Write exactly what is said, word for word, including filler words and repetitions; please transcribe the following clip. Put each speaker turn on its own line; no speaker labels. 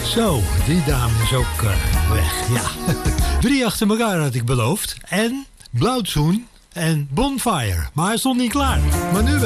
Zo, die dame is ook uh, weg. Ja, drie achter elkaar had ik beloofd. En Blauwzoen en Bonfire. Maar hij stond niet klaar. Maar nu wel.